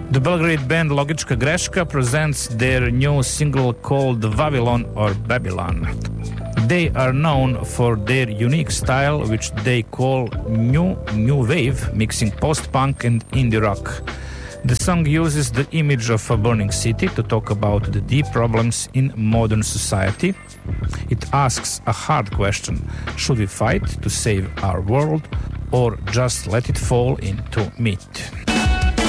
The Belgrade band Logička Greška presents their new single called Vavilon or Babylon. They are known for their unique style, which they call new wave, mixing post-punk and indie rock. The song uses the image of a burning city to talk about the deep problems in modern society. It asks a hard question: should we fight to save our world or just let it fall into myth?